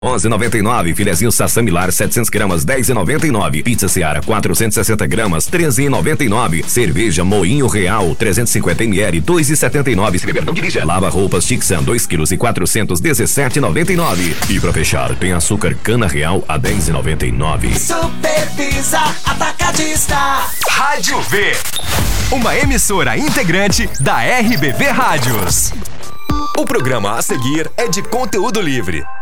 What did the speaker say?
11,99. Filezinho Sassamilar 700 gramas 10,99. Pizza Seara 460 gramas 13,99. Cerveja Moinho Real 350 ml 2,79. Se beber não dirija. Lava roupas Tixan 2 kg e 400 17,99. E pra fechar tem açúcar Cana Real a 10,99. Super Pizza Atacadista. Rádio V, uma emissora integrante da RBV Rádios. O programa a seguir é de conteúdo livre.